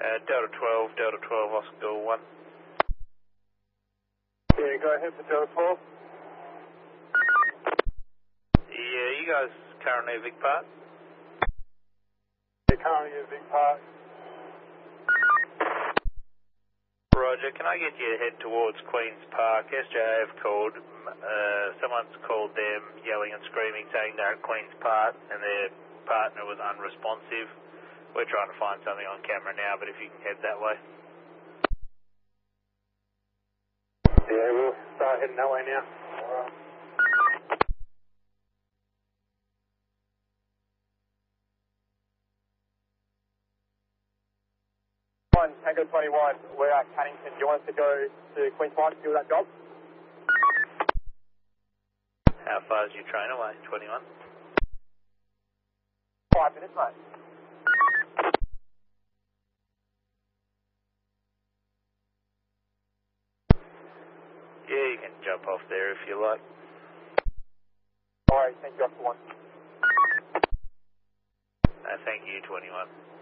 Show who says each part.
Speaker 1: Delta 12, Oscar 1.
Speaker 2: Yeah, go ahead for Delta 12.
Speaker 1: Yeah, you guys currently at Vic Park?
Speaker 2: Yeah, currently at Vic Park.
Speaker 1: Roger, can I get you to head towards Queen's Park? SJA have called, someone's called them yelling and screaming saying they're at Queen's Park and their partner was unresponsive. We're trying to find something on camera now, but if you can head that way.
Speaker 2: Yeah, we'll start heading that way now. Tango 21, we're at Cannington. Do you want us to go to Queen's Park to do that job?
Speaker 1: How far is your train away? 21?
Speaker 2: 5 minutes, mate.
Speaker 1: Yeah, you can jump off there if you like.
Speaker 2: Alright, thank you, Oscar 1.
Speaker 1: Thank you, 21.